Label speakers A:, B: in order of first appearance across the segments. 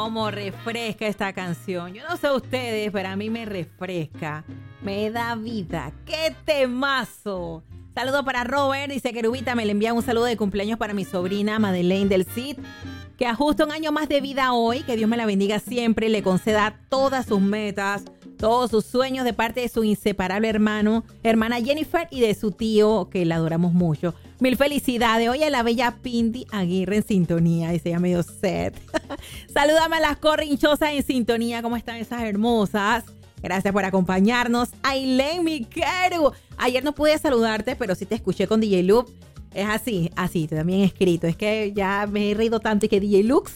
A: cómo refresca esta canción. Yo no sé ustedes, pero a mí me refresca. Me da vida. ¡Qué temazo! Saludo para Robert. Dice Querubita, me le envía un saludo de cumpleaños para mi sobrina Madeleine del Cid, que ajusta un año más de vida hoy. Que Dios me la bendiga siempre y le conceda todas sus metas, todos sus sueños de parte de su inseparable hermana Jennifer y de su tío, que la adoramos mucho. Mil felicidades. Oye, la bella Pindy Aguirre en sintonía. Dice, ya medio set. Salúdame a las corrinchosas en sintonía. ¿Cómo están esas hermosas? Gracias por acompañarnos. Ailén, mi quero. Ayer no pude saludarte, pero sí te escuché con DJ Luke. Es así, también escrito. Es que ya me he reído tanto y que DJ Luke.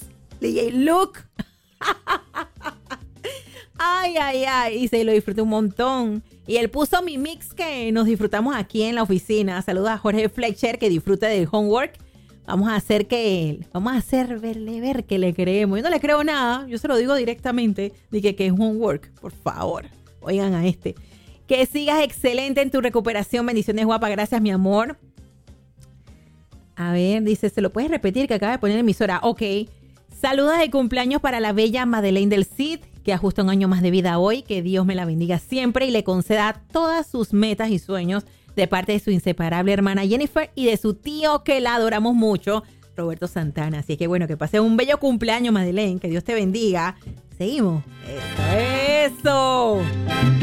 A: Ay, y se lo disfruté un montón. Y él puso mi mix que nos disfrutamos aquí en la oficina. Saludos a Jorge Fletcher, que disfruta del homework. Vamos a hacer verle ver que le creemos. Yo no le creo nada, yo se lo digo directamente. Dije que es homework, por favor. Oigan a este. Que sigas excelente en tu recuperación. Bendiciones, guapa. Gracias, mi amor. A ver, dice, ¿se lo puedes repetir? Que acaba de poner emisora. Ok. Saludos de cumpleaños para la bella Madeleine del Cid, que ajusta un año más de vida hoy. Que Dios me la bendiga siempre y le conceda todas sus metas y sueños de parte de su inseparable hermana Jennifer y de su tío, que la adoramos mucho, Roberto Santana. Así que bueno, que pase un bello cumpleaños, Madeleine. Que Dios te bendiga. Seguimos. Eso.